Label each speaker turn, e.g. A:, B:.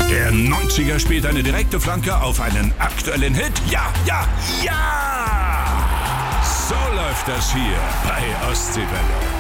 A: Der 90er spielt eine direkte Flanke auf einen aktuellen Hit. Ja, ja, ja! So läuft das hier bei Ostseewelle.